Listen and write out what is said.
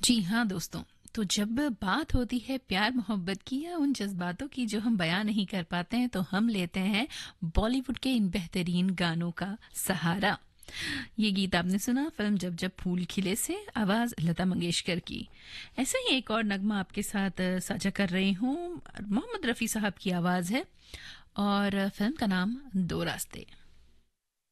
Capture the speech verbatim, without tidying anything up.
जी हाँ दोस्तों, तो जब बात होती है प्यार मोहब्बत की या उन जज्बातों की जो हम बयां नहीं कर पाते हैं, तो हम लेते हैं बॉलीवुड के इन बेहतरीन गानों का सहारा। ये गीत आपने सुना फिल्म जब जब फूल खिले से, आवाज लता मंगेशकर की। ऐसे ही एक और नगमा आपके साथ अ, साझा कर रही हूँ। मोहम्मद रफ़ी साहब की आवाज है और फिल्म का नाम दो रास्ते।